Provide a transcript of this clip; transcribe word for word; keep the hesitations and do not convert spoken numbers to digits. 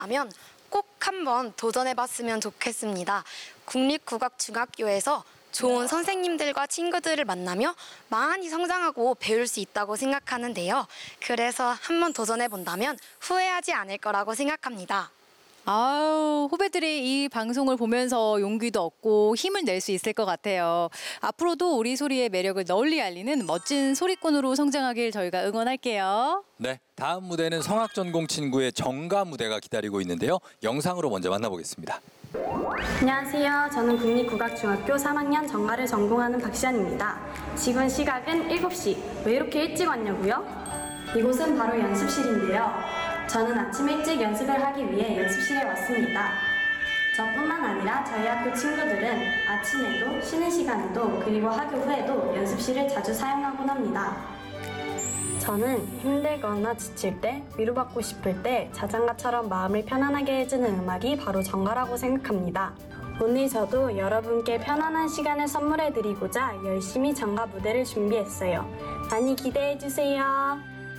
하면 꼭 한번 도전해봤으면 좋겠습니다. 국립국악중학교에서 좋은 선생님들과 친구들을 만나며 많이 성장하고 배울 수 있다고 생각하는데요. 그래서 한번 도전해본다면 후회하지 않을 거라고 생각합니다. 아유, 후배들이 이 방송을 보면서 용기도 얻고 힘을 낼 수 있을 것 같아요. 앞으로도 우리 소리의 매력을 널리 알리는 멋진 소리꾼으로 성장하길 저희가 응원할게요. 네, 다음 무대는 성악 전공 친구의 정가 무대가 기다리고 있는데요. 영상으로 먼저 만나보겠습니다. 안녕하세요. 저는 국립국악중학교 삼 학년 정가를 전공하는 박시연입니다. 지금 시각은 일곱 시. 왜 이렇게 일찍 왔냐고요? 이곳은 바로 연습실인데요. 저는 아침 일찍 연습을 하기 위해 연습실에 왔습니다. 저뿐만 아니라 저희 학교 친구들은 아침에도 쉬는 시간에도 그리고 학교 후에도 연습실을 자주 사용하곤 합니다. 저는 힘들거나 지칠 때, 위로받고 싶을 때 자장가처럼 마음을 편안하게 해주는 음악이 바로 정가라고 생각합니다. 오늘 저도 여러분께 편안한 시간을 선물해드리고자 열심히 정가 무대를 준비했어요. 많이 기대해주세요.